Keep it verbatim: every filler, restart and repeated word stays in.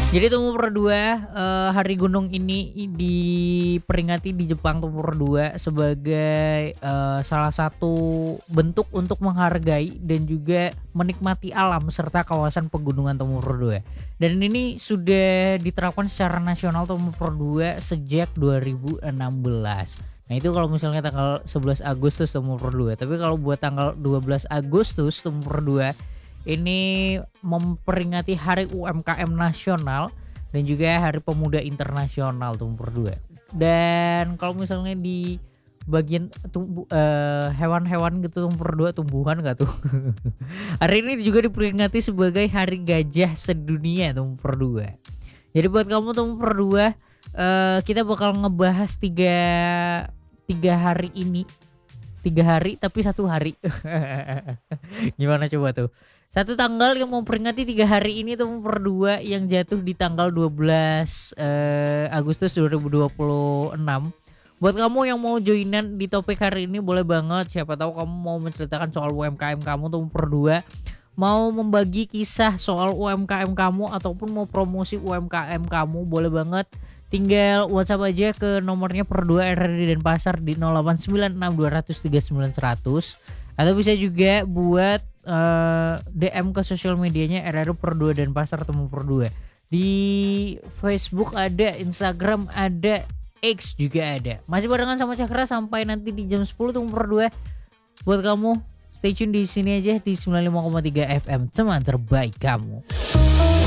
Jadi Tumor dua uh, hari gunung ini diperingati di Jepang Tumor dua sebagai uh, salah satu bentuk untuk menghargai dan juga menikmati alam serta kawasan pegunungan Tumor dua. Dan ini sudah diterapkan secara nasional Tumor dua sejak dua ribu enam belas. Nah itu kalau misalnya tanggal sebelas Agustus Tumor dua. Tapi kalau buat tanggal dua belas Agustus Tumor dua ini memperingati Hari U M K M Nasional dan juga Hari Pemuda Internasional Tumor dua. Dan kalau misalnya di bagian tumbu, uh, hewan-hewan gitu Tumor dua, tumbuhan gak tuh? Hari ini juga diperingati sebagai Hari Gajah Sedunia Tumor dua. Jadi buat kamu Tumor dua, uh, kita bakal ngebahas tiga tiga hari ini. Tiga hari tapi satu hari. Gimana coba tuh? Satu tanggal yang memperingati tiga hari ini Tumor dua yang jatuh di tanggal dua belas eh, Agustus dua ribu dua puluh enam. Buat kamu yang mau joinan di topik hari ini boleh banget. Siapa tahu kamu mau menceritakan soal U M K M kamu Tumor dua, mau membagi kisah soal U M K M kamu ataupun mau promosi U M K M kamu, boleh banget. Tinggal WhatsApp aja ke nomornya per dua R R D Denpasar di nol delapan sembilan enam dua nol nol tiga sembilan seratus. Atau bisa juga buat uh, D M ke sosial medianya R R per dua Denpasar Tumor dua. Di Facebook ada, Instagram ada, X juga ada. Masih barengan sama Cakra sampai nanti di jam sepuluh Tumor dua. Buat kamu stay tune di sini aja di sembilan puluh lima koma tiga F M, teman terbaik kamu.